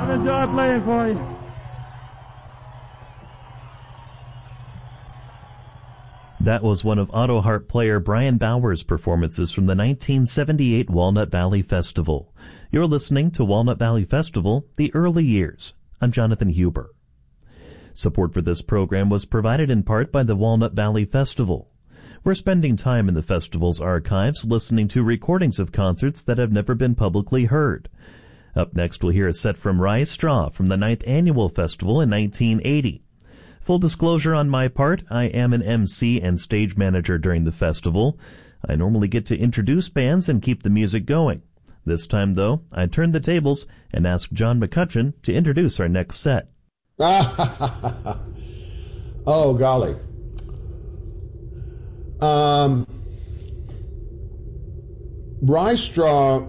enjoy playing for you. That was one of auto harp player Brian Bauer's performances from the 1978 Walnut Valley Festival. You're listening to Walnut Valley Festival, The Early Years. I'm Jonathan Huber. Support for this program was provided in part by the Walnut Valley Festival. We're spending time in the festival's archives listening to recordings of concerts that have never been publicly heard. Up next, we'll hear a set from Rye Straw from the 9th Annual Festival in 1980. Full disclosure on my part, I am an MC and stage manager during the festival. I normally get to introduce bands and keep the music going. This time, though, I turned the tables and asked John McCutcheon to introduce our next set. Oh, golly. Rye Straw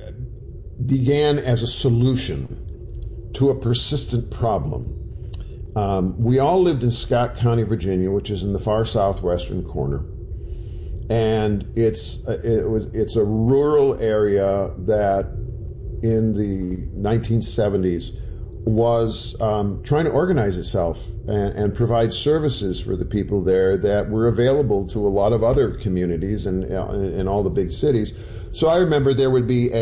began as a solution to a persistent problem. We all lived in Scott County, Virginia, which is in the far southwestern corner, and it's a rural area that in the 1970s was trying to organize itself and provide services for the people there that were available to a lot of other communities and in all the big cities. So I remember there would be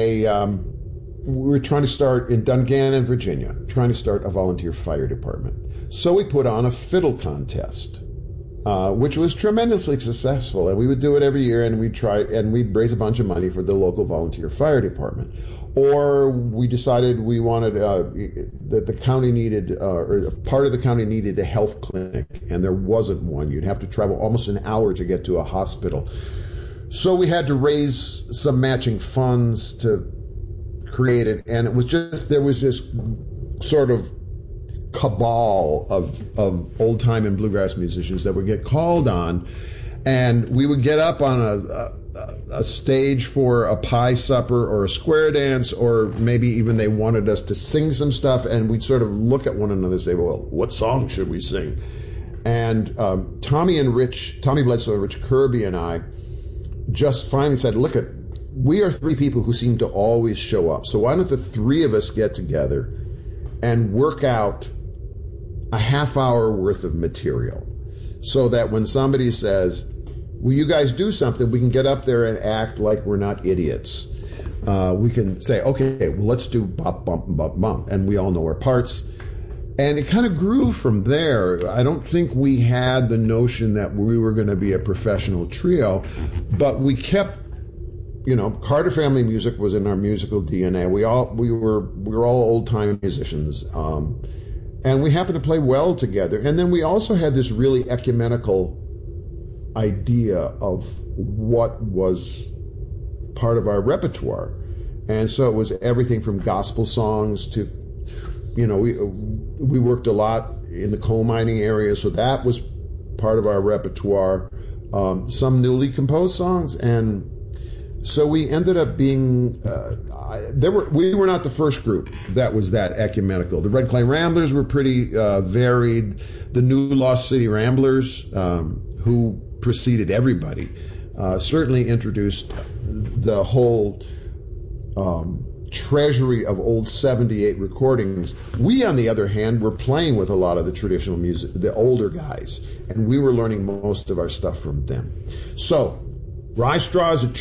we were trying to start in Dungannon, Virginia, trying to start a volunteer fire department. So we put on a fiddle contest, which was tremendously successful. And we would do it every year, and we'd raise a bunch of money for the local volunteer fire department. Or we decided we wanted, that the county needed, or part of the county needed a health clinic, and there wasn't one. You'd have to travel almost an hour to get to a hospital. So we had to raise some matching funds to create it, and there was this sort of cabal of old time and bluegrass musicians that would get called on, and we would get up on a stage for a pie supper or a square dance, or maybe even they wanted us to sing some stuff, and we'd sort of look at one another and say, well, what song should we sing? And Tommy Bledsoe and Rich Kirby and I just finally said, look, we are three people who seem to always show up, so why don't the three of us get together and work out a half hour worth of material, so that when somebody says, will you guys do something, we can get up there and act like we're not idiots. We can say, okay, well, let's do bop, bump, bump, bump, and we all know our parts. And it kind of grew from there. I don't think we had the notion that we were going to be a professional trio, but we kept, Carter family music was in our musical DNA. We were all old time musicians, and we happened to play well together. And then we also had this really ecumenical idea of what was part of our repertoire, and so it was everything from gospel songs to, we worked a lot in the coal mining area, so that was part of our repertoire. Some newly composed songs, and so we ended up being, we were not the first group that was that ecumenical. The Red Clay Ramblers were pretty varied. The New Lost City Ramblers, who preceded everybody, certainly introduced the whole treasury of old 78 recordings. We, on the other hand, were playing with a lot of the traditional music, the older guys, and we were learning most of our stuff from them. So, Rye Straw is a